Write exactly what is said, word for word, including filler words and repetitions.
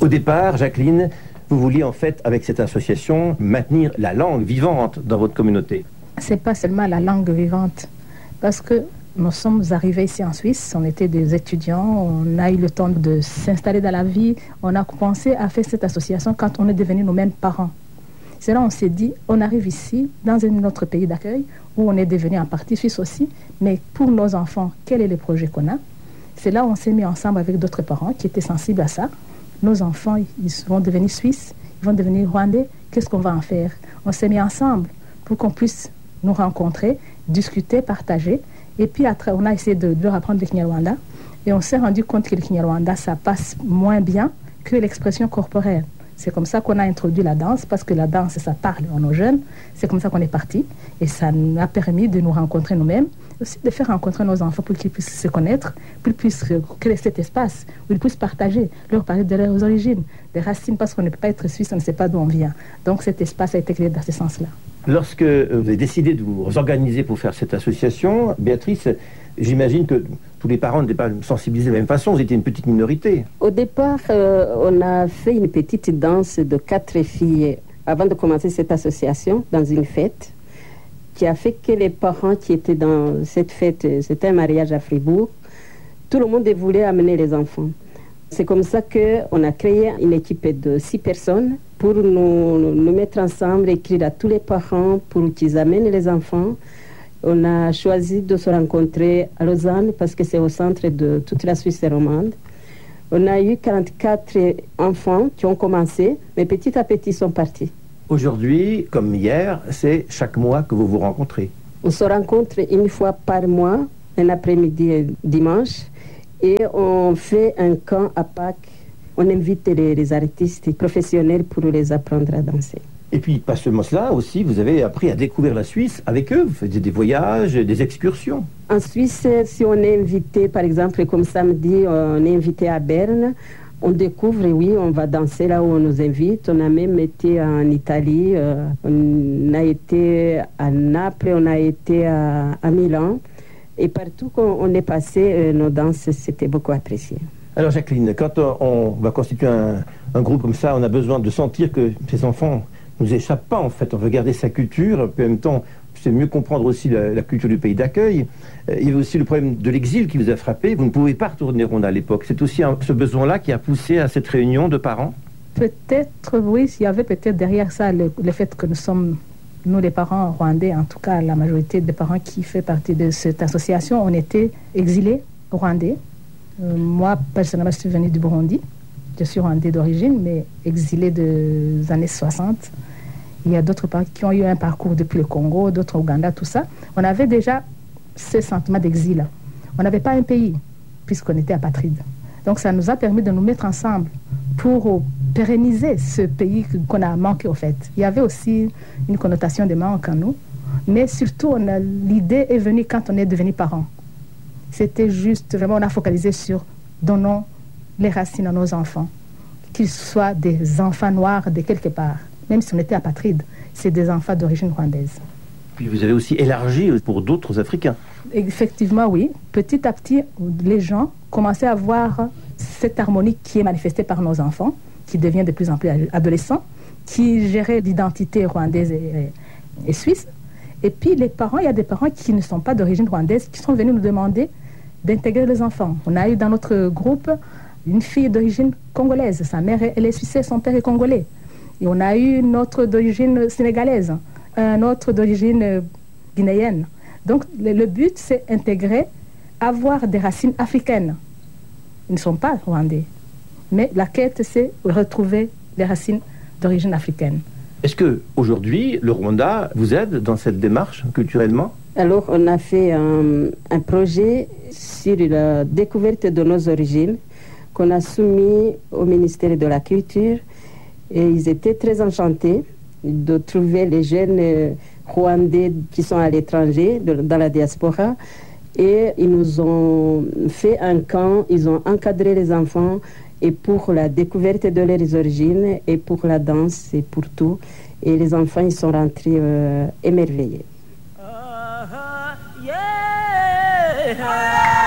Au départ, Jacqueline, vous vouliez en fait, avec cette association, maintenir la langue vivante dans votre communauté. C'est pas seulement la langue vivante, parce que nous sommes arrivés ici en Suisse, on était des étudiants, on a eu le temps de s'installer dans la vie, on a commencé à faire cette association quand on est devenus nous-mêmes parents. C'est là on s'est dit, on arrive ici, dans un autre pays d'accueil, où on est devenu en partie suisse aussi, mais pour nos enfants, quel est le projet qu'on a? C'est là où on s'est mis ensemble avec d'autres parents qui étaient sensibles à ça. Nos enfants, ils vont devenir suisses, ils vont devenir rwandais, qu'est-ce qu'on va en faire? On s'est mis ensemble pour qu'on puisse nous rencontrer, discuter, partager. Et puis après, on a essayé de, de leur apprendre le Kinyarwanda. Et on s'est rendu compte que le Kinyarwanda, ça passe moins bien que l'expression corporelle. C'est comme ça qu'on a introduit la danse, parce que la danse, ça parle à nos jeunes. C'est comme ça qu'on est parti. Et ça nous a permis de nous rencontrer nous-mêmes, aussi de faire rencontrer nos enfants pour qu'ils puissent se connaître, pour qu'ils puissent créer cet espace où ils puissent partager, leur parler de leurs origines, des racines, parce qu'on ne peut pas être suisse, on ne sait pas d'où on vient. Donc cet espace a été créé dans ce sens-là. Lorsque vous avez décidé de vous organiser pour faire cette association, Béatrice, j'imagine que tous les parents n'étaient pas sensibilisés de la même façon, vous étiez une petite minorité. Au départ, euh, on a fait une petite danse de quatre filles avant de commencer cette association dans une fête qui a fait que les parents qui étaient dans cette fête, c'était un mariage à Fribourg, tout le monde voulait amener les enfants. C'est comme ça qu'on a créé une équipe de six personnes pour nous, nous mettre ensemble, écrire à tous les parents pour qu'ils amènent les enfants. On a choisi de se rencontrer à Lausanne parce que c'est au centre de toute la Suisse romande. On a eu quarante-quatre enfants qui ont commencé, mais petit à petit ils sont partis. Aujourd'hui, comme hier, c'est chaque mois que vous vous rencontrez. On se rencontre une fois par mois, un après-midi et dimanche, et on fait un camp à Pâques. On invite les, les artistes professionnels pour les apprendre à danser. Et puis, pas seulement cela, aussi, vous avez appris à découvrir la Suisse avec eux. Vous faisiez des voyages, des excursions. En Suisse, si on est invité, par exemple, comme samedi, on est invité à Berne, on découvre, oui, on va danser là où on nous invite. On a même été en Italie, euh, on a été à Naples, on a été à, à Milan. Et partout qu'on on est passé, euh, nos danses, c'était beaucoup apprécié. Alors Jacqueline, quand on va constituer un, un groupe comme ça, on a besoin de sentir que ces enfants ne nous échappent pas, en fait. On veut garder sa culture, puis en même temps, c'est mieux comprendre aussi la, la culture du pays d'accueil. Euh, il y a aussi le problème de l'exil qui vous a frappé. Vous ne pouvez pas retourner au Rwanda à l'époque. C'est aussi un, ce besoin-là qui a poussé à cette réunion de parents? Peut-être, oui, il y avait peut-être derrière ça le, le fait que nous sommes, nous les parents rwandais, en tout cas la majorité des parents qui fait partie de cette association, on était exilés rwandais. Euh, moi, personnellement, je suis venue du Burundi. Je suis rwandais d'origine, mais exilé des années soixante. Il y a d'autres parents qui ont eu un parcours depuis le Congo, d'autres au Ouganda, tout ça. On avait déjà ce sentiment d'exil. On n'avait pas un pays, puisqu'on était apatride. Donc ça nous a permis de nous mettre ensemble pour pérenniser ce pays qu'on a manqué au fait. Il y avait aussi une connotation de manque en nous, mais surtout on a, l'idée est venue quand on est devenu parents. C'était juste, vraiment, on a focalisé sur donnons les racines à nos enfants, qu'ils soient des enfants noirs de quelque part. Même si on était apatride, c'est des enfants d'origine rwandaise. Puis vous avez aussi élargi pour d'autres Africains. Effectivement, oui. Petit à petit, les gens commençaient à voir cette harmonie qui est manifestée par nos enfants, qui devient de plus en plus adolescents, qui géraient l'identité rwandaise et, et, et suisse. Et puis les parents, il y a des parents qui ne sont pas d'origine rwandaise, qui sont venus nous demander d'intégrer les enfants. On a eu dans notre groupe une fille d'origine congolaise. Sa mère, elle est suisse, son père est congolais. Et on a eu une autre d'origine sénégalaise, un autre d'origine guinéenne. Donc le, le but, c'est intégrer, avoir des racines africaines. Ils ne sont pas rwandais. Mais la quête, c'est retrouver les racines d'origine africaine. Est-ce qu'aujourd'hui, le Rwanda vous aide dans cette démarche culturellement? Alors, on a fait un, un projet sur la découverte de nos origines qu'on a soumis au ministère de la Culture. Et ils étaient très enchantés de trouver les jeunes Rwandais qui sont à l'étranger, de, dans la diaspora. Et ils nous ont fait un camp, ils ont encadré les enfants et pour la découverte de leurs origines et pour la danse et pour tout. Et les enfants, ils sont rentrés euh, émerveillés. Uh-huh, yeah.